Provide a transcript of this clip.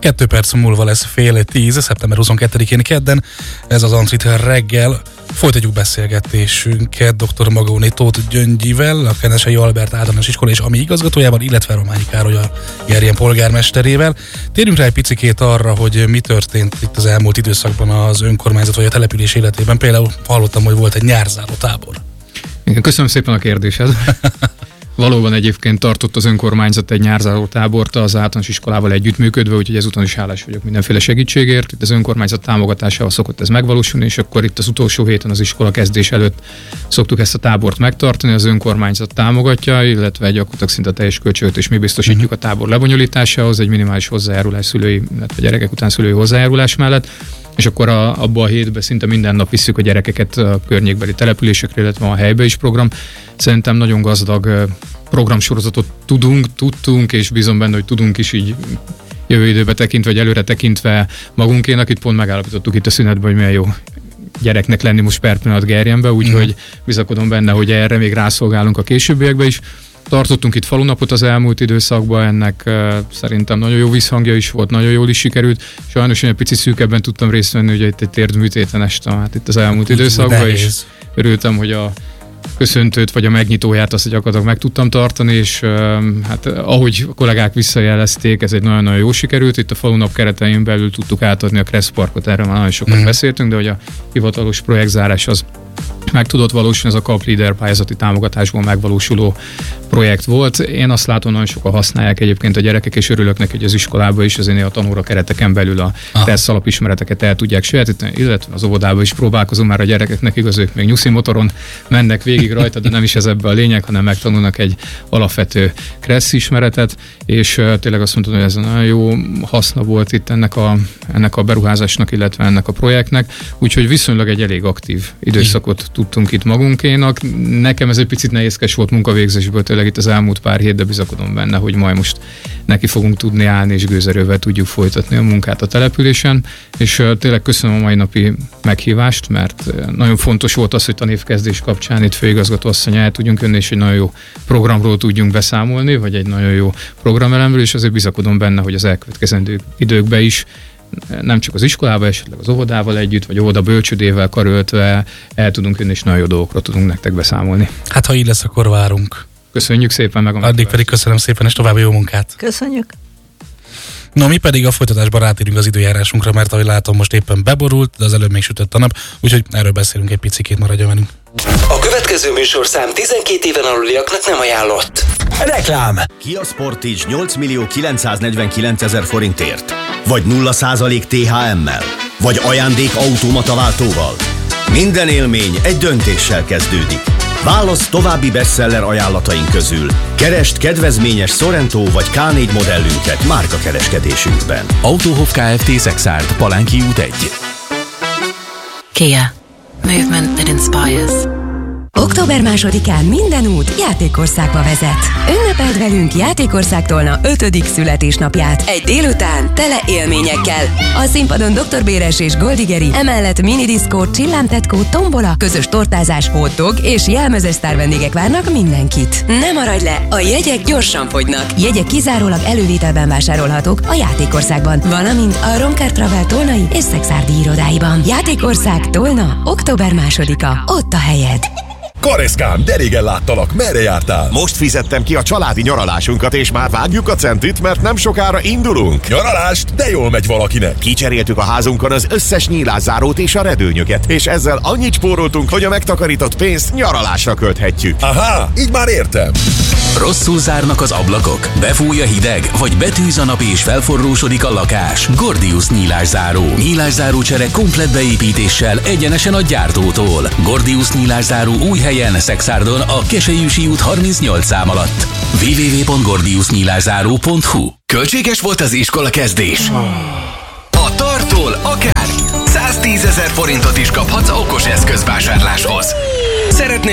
2 perc múlva lesz 9:30, szeptember 22-én kedden. Ez az Antrit reggel. Folytatjuk beszélgetésünket dr. Magóné Tóth Gyöngyivel, a Kenesei Albert Általános Iskola és AMI igazgatójával, illetve Rományi Károlyal, Gerjen polgármesterével. Térjünk rá egy picikét arra, hogy mi történt itt az elmúlt időszakban az önkormányzat vagy a település életében. Például hallottam, hogy volt egy nyárzáró tábor. Igen, köszönöm szépen a kérdésed. Valóban egyébként tartott az önkormányzat egy nyárzáró tábort az általános iskolával együttműködve, úgyhogy ezúton is hálás vagyok mindenféle segítségért. Itt az önkormányzat támogatásával szokott ez megvalósulni, és akkor itt az utolsó héten az iskola kezdés előtt szoktuk ezt a tábort megtartani. Az önkormányzat támogatja, illetve gyakorlatilag szinte teljes költséget, és mi biztosítjuk a tábor lebonyolításához, egy minimális hozzájárulás szülői, illetve gyerekek után szülői hozzájárulás mellett. És akkor abba a hétbe szinte minden nap visszük a gyerekeket a környékbeli településekre, illetve a helybe is program. Szerintem nagyon gazdag programsorozatot tudtunk, és bízom benne, hogy tudunk is így jövő időbe tekintve, vagy előre tekintve magunkénak. Itt pont megállapítottuk itt a szünetben, hogy milyen jó gyereknek lenni most per pillanat Gerjenbe, úgyhogy bizakodom benne, hogy erre még rászolgálunk a későbbiekben is. Tartottunk itt falunapot az elmúlt időszakban, ennek szerintem nagyon jó visszhangja is volt, nagyon jól is sikerült. Sajnos én egy picit szűkebben tudtam részt venni, ugye itt egy térdműtéten estem hát itt az elmúlt időszakban, és örültem, hogy a köszöntőt vagy a megnyitóját azt gyakorlatilag meg tudtam tartani, és hát ahogy a kollégák visszajelezték, ez egy nagyon-nagyon jó sikerült. Itt a falunap keretein belül tudtuk átadni a Kressz Parkot, erről már nagyon sokat beszéltünk, de hogy a hivatalos projektzárás az meg tudott valósulni, ez a Cup Leader pályázati támogatásból megvalósuló projekt volt. Én azt látom, nagyon sokan használják egyébként a gyerekek, és örülök neki, hogy az iskolában is azért a tanóra kereteken belül a Kressz alapismereteket el tudják sajátítani, illetve az óvodában is próbálkozom már a gyerekeknek, igaz, ők még nyuszi motoron mennek végig rajta, de nem is ez ebben a lényeg, hanem megtanulnak egy alapvető Kressz ismeretet, és tényleg azt mondtam, hogy ez nagyon jó haszna volt itt ennek a beruházásnak, illetve ennek a projektnek, úgyhogy viszonylag egy elég aktív időszakot tudtunk itt magunkénak. Nekem ez egy picit nehézkes volt munkavégzésből tényleg itt az elmúlt pár hét, de bizakodom benne, hogy majd most neki fogunk tudni állni, és gőzerővel tudjuk folytatni a munkát a településen. És tényleg köszönöm a mai napi meghívást, mert nagyon fontos volt az, hogy tanévkezdés kapcsán itt főigazgató asszony el tudjunk jönni, és egy nagyon jó programról tudjunk beszámolni, vagy egy nagyon jó programelemről, és azért bizakodom benne, hogy az elkövetkezendő időkben is nem csak az iskolával, esetleg az óvodával együtt, vagy óvoda bölcsődével karöltve el tudunk jönni, és nagyon jó dolgokra tudunk nektek beszámolni. Hát ha így lesz, akkor várunk. Köszönjük szépen meg a meghívást. Addig pedig köszönöm szépen, és további jó munkát. Köszönjük. No, mi pedig a folytatásban rátérünk az időjárásunkra, mert ahogy látom, most éppen beborult, de az előbb még sütött a nap, úgyhogy erről beszélünk egy picikét, maradjon velünk. A következő műsorszám 12 éven aluliaknak nem ajánlott. Reklám! Kia Sportage 8.949.000 forintért. Vagy 0% THM-mel. Vagy ajándék automata váltóval. Minden élmény egy döntéssel kezdődik. Válasz további bestseller ajánlataink közül. Keresd kedvezményes Sorento vagy K4 modellünket márkakereskedésünkben. Autohof Kft. Szexárd, Palánki út 1. Kia. Movement that inspires. Október 2-án minden út Játékországba vezet. Ünnepeld velünk Játékországtól 5. születésnapját. Egy délután tele élményekkel. A színpadon Dr. Béres és Goldigeri, emellett minidiszkó, csillámtetkó, tombola, közös tortázás, hotdog és jelmezes sztár vendégek várnak mindenkit. Ne maradj le, a jegyek gyorsan fogynak. Jegyek kizárólag elővételben vásárolhatók a Játékországban, valamint a Romkár Travel tolnai és szexárdi irodáiban. Játékország Tolna, október 2-a. Ott a helyed. Kareszkám, de régen láttalak, merre jártál? Most fizettem ki a családi nyaralásunkat, és már vágjuk a centit, mert nem sokára indulunk. Nyaralást? De jól megy valakinek. Kicseréltük a házunkon az összes nyílászárót és a redőnyöket, és ezzel annyit spóroltunk, hogy a megtakarított pénzt nyaralásra költhetjük. Aha, így már értem. Rosszul zárnak az ablakok, befúj a hideg, vagy betűz a nap és felforrósodik a lakás. Gordius nyílászáró. Nyílászárócsere komplett beépítéssel egyenesen a gyártótól. Gordius nyílászáró új helyen, Szexárdon, a Keselyűsi út 38 szám alatt. www.gordiusnyílászáró.hu. Költséges volt az iskola kezdés? A Tartól akár 110 000 forintot is kaphatsz okos eszközvásárláshoz. Szeretnél